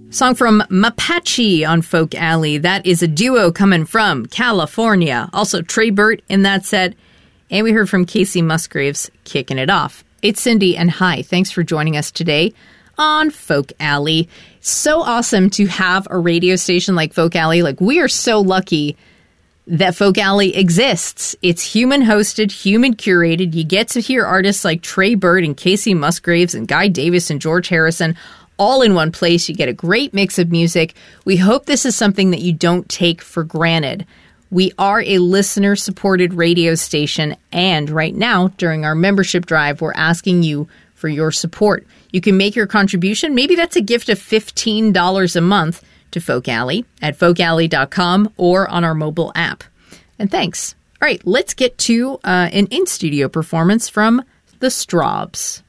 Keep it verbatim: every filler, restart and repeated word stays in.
Song from Mapache on Folk Alley. That is a duo coming from California. Also Trey Burt in that set. And we heard from Kacey Musgraves kicking it off. It's Cindy, and hi, thanks for joining us today on Folk Alley. So awesome to have a radio station like Folk Alley. Like, we are so lucky that Folk Alley exists. It's human-hosted, human-curated. You get to hear artists like Trey Burt and Kacey Musgraves and Guy Davis and George Harrison all in one place. You get a great mix of music. We hope this is something that you don't take for granted. We are a listener-supported radio station, and right now, during our membership drive, we're asking you for your support. You can make your contribution. Maybe that's a gift of fifteen dollars a month to Folk Alley at folk alley dot com or on our mobile app. And thanks. All right, let's get to uh, an in-studio performance from the Strawbs.